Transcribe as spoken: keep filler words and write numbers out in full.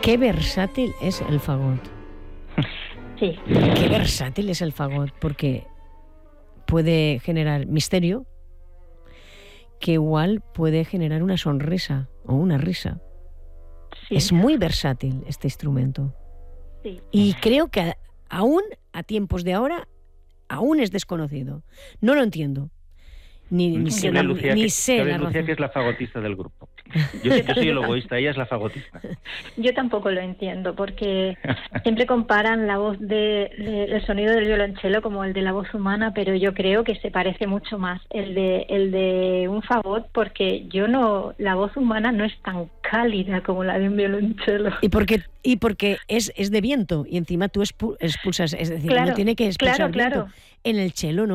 Qué versátil es el fagot. Sí. Qué versátil es el fagot, porque puede generar misterio, que igual puede generar una sonrisa o una risa. Sí. Es muy versátil este instrumento. Sí. Y creo que aún a tiempos de ahora, aún es desconocido. No lo entiendo. Ni, ni sé, la, Lucía, ni que, sé la Lucía razón. que es la fagotista del grupo. Yo, yo soy el oboísta, ella es la fagotista. Yo tampoco lo entiendo, porque siempre comparan la voz de, de el sonido del violonchelo como el de la voz humana, pero yo creo que se parece mucho más el de el de un fagot, porque yo no la voz humana no es tan cálida como la de un violonchelo. Y porque y porque es es de viento y encima tú expulsas, es decir, claro, no tiene que expulsar claro, viento. Claro. En el cello no.